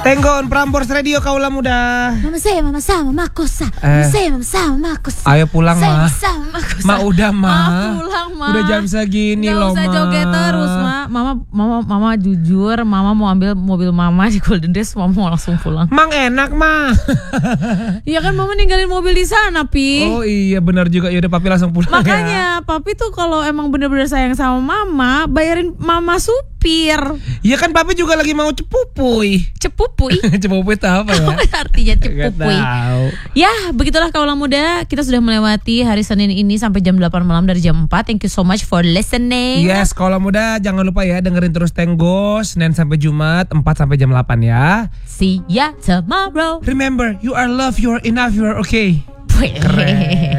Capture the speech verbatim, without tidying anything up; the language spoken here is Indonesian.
Tenggon Prambors Radio Kaula Muda. Mama saya, mama sama, mama kosa. Eh. Mama saya, mama sama, mama kosa. Ayo pulang, Saya Ma. sama, mama kosa. Ma udah, Ma. Ma pulang, Ma. Udah jam segini Nggak loh, usah Ma. joget terus, Ma. Mama, mama, mama jujur, Mama mau ambil mobil Mama di Golden Days, Mama mau langsung pulang. Mang enak, Ma. Iya kan Mama ninggalin mobil di sana, Pi. Oh iya benar juga. Yaudah Papi langsung pulang ya. Makanya Papi tuh kalau emang bener-bener sayang sama Mama, bayarin Mama supir. Iya kan Papi juga lagi mau cepupuy. Cepupuy. Cepupuy itu apa ya? Artinya Gak cepupuy. tahu. Ya, begitulah Kaula Muda. Kita sudah melewati hari Senin ini sampai jam delapan malam dari jam empat. Thank you so much for listening. Yes, Kaula Muda jangan lupa ya dengerin terus Tenggo Senin sampai Jumat empat sampai jam delapan ya. See ya tomorrow. Remember, you are loved, you are enough, you are okay. Keren.